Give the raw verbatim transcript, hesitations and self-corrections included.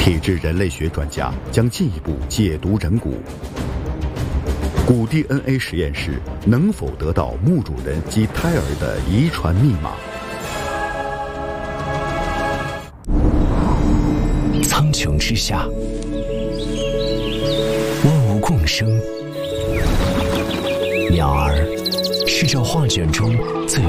体质人类学专家将进一步解读人骨。骨 D N A 实验室能否得到墓主人及胎儿的遗传密码？ 苍穹之下，万物共生。鸟儿是这画卷中最